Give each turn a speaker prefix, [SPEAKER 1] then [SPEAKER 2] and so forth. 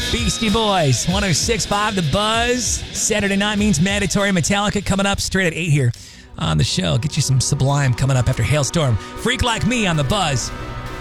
[SPEAKER 1] Beastie Boys, 106.5 The Buzz. Saturday night means mandatory. Metallica coming up straight at 8 here on the show. Get you some Sublime coming up after Hailstorm. Freak Like Me on The Buzz.